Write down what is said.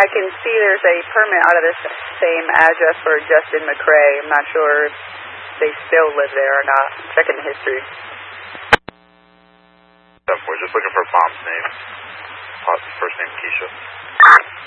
I can see there's a permit out of the same address for Justin McCray. I'm not sure if they still live there or not. I'm checking the history. We're just looking for mom's name. First name Keisha.